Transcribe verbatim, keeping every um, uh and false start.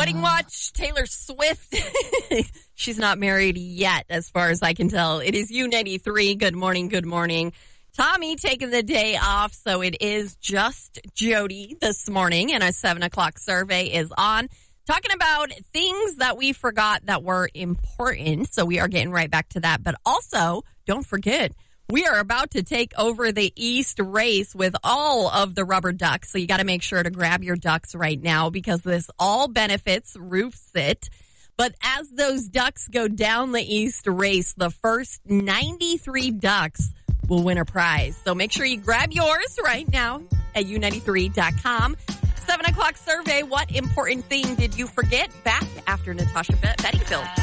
wedding watch, Taylor Swift. She's not married yet, as far as I can tell. It is U ninety-three. Good morning, good morning. Tommy taking the day off, so it is just Jody this morning, and a seven o'clock survey is on. Talking about things that we forgot that were important, so we are getting right back to that. But also, don't forget, we are about to take over the East race with all of the rubber ducks, so you got to make sure to grab your ducks right now because this all benefits Roof Sit. But as those ducks go down the East race, the first ninety-three ducks will win a prize. So make sure you grab yours right now at U ninety-three dot com. seven o'clock survey, what important thing did you forget? Back after Natasha Bedingfield.